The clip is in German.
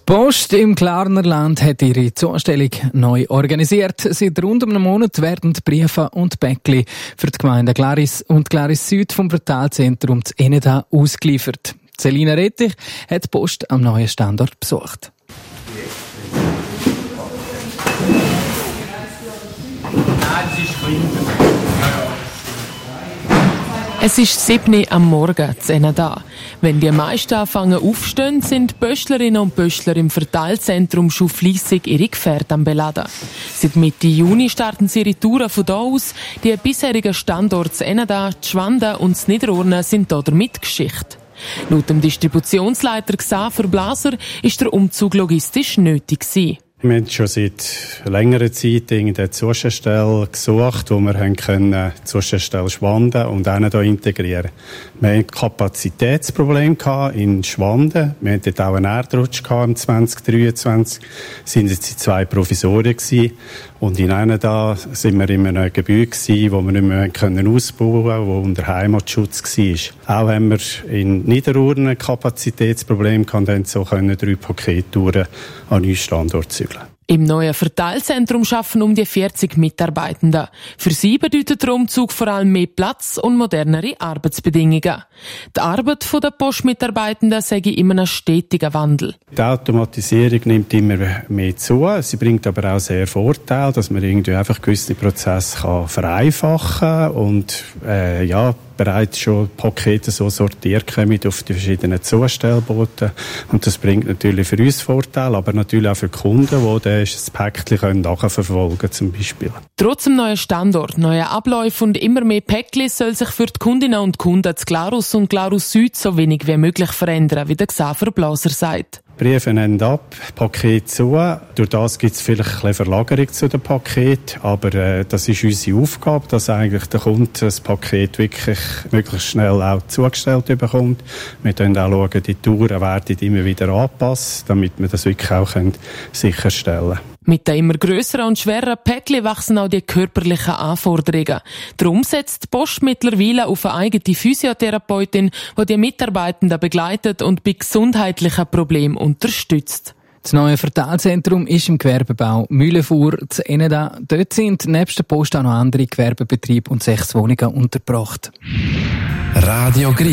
Post im Glarnerland hat ihre Zustellung neu organisiert. Seit rund einem Monat werden die Briefe und Päckchen für die Gemeinden Glaris und Glaris Süd vom Verteilzentrum zu Eneda ausgeliefert. Selina Rettich hat die Post am neuen Standort besucht. Es ist 7 Uhr am Morgen zu Eneda. Wenn die meisten anfangen aufstehen, sind die Pöstlerinnen und Pöstler im Verteilzentrum schon fleissig ihre Gefährte am Beladen. Seit Mitte Juni starten sie ihre Touren von hier aus. Die bisherigen Standorte zu Eneda, Schwanden und das Niederurne sind hier damit Geschichte. Laut dem Distributionsleiter Xaver Blaser ist der Umzug logistisch nötig gewesen. Wir haben schon seit längerer Zeit eine Zwischenstelle gesucht, wo wir können Zwischenstelle Schwanden und auch hier integrieren. Wir hatten ein Kapazitätsproblem in Schwanden. Wir hatten dort auch einen Erdrutsch im 2023. Es waren jetzt 2 Provisorien gewesen. Und in einem da sind wir in einem Gebäude gewesen, wo wir nicht mehr ausbauen konnten, wo unter Heimatschutz war. Auch haben wir in Niederurne ein Kapazitätsproblem gehabt und haben so 3 Pakettouren an neuen Standort zügeln. Im neuen Verteilzentrum arbeiten um die 40 Mitarbeitende. Für sie bedeutet der Umzug vor allem mehr Platz und modernere Arbeitsbedingungen. Die Arbeit der Postmitarbeitenden sei in einem stetigen Wandel. Die Automatisierung nimmt immer mehr zu. Sie bringt aber auch sehr Vorteile, dass man irgendwie einfach gewisse Prozesse vereinfachen kann und bereits schon Pakete so sortiert kommen auf die verschiedenen Zustellboten. Und das bringt natürlich für uns Vorteile, aber natürlich auch für die Kunden, die das Päckchen nachverfolgen können, zum Beispiel. Trotz dem neuen Standort, neuen Abläufen und immer mehr Päckchen soll sich für die Kundinnen und Kunden zu Glarus und Glarus Süd so wenig wie möglich verändern, wie der Xaver Blaser sagt. Briefe nehmen ab, Paket zu. Durch das gibt es vielleicht ein bisschen Verlagerung zu den Paketen, aber das ist unsere Aufgabe, dass eigentlich der Kunde das Paket wirklich möglichst schnell auch zugestellt bekommt. Wir können auch schauen, die Touren werden immer wieder angepasst, damit wir das wirklich auch sicherstellen können. Mit den immer grösseren und schwereren Päckchen wachsen auch die körperlichen Anforderungen. Darum setzt die Post mittlerweile auf eine eigene Physiotherapeutin, die Mitarbeitenden begleitet und bei gesundheitlichen Problemen unterstützt. Das neue Verteilzentrum ist im Gewerbebau Mühlefuhr zu Eneda. Dort sind nebst der Post auch noch andere Gewerbebetriebe und 6 Wohnungen untergebracht. Radio Gris.